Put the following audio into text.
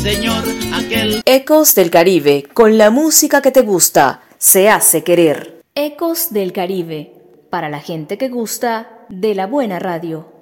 Señor, aquel. Ecos del Caribe, con la música que te gusta, se hace querer. Ecos del Caribe, para la gente que gusta de la buena radio.